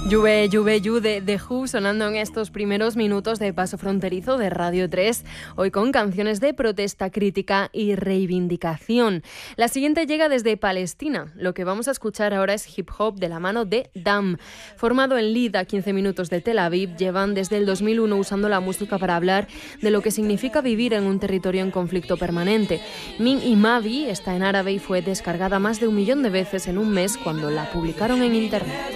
Juve, Juve, Ju de The Who sonando en estos primeros minutos de Paso Fronterizo de Radio 3, hoy con canciones de protesta, crítica y reivindicación. La siguiente llega desde Palestina. Lo que vamos a escuchar ahora es hip hop de la mano de Dam. Formado en Lid, a 15 minutos de Tel Aviv, llevan desde el 2001 usando la música para hablar de lo que significa vivir en un territorio en conflicto permanente. Min y Mavi está en árabe y fue descargada más de 1 millón de veces en un mes cuando la publicaron en internet.